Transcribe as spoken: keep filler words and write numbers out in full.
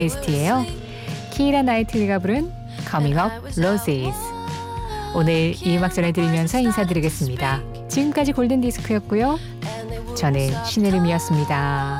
에스티예요. 키이라 나이틀리가 부른 Coming Up Roses. 오늘 이 음악 전해드리면서 인사드리겠습니다. 지금까지 골든디스크였고요. 저는 신혜림이었습니다.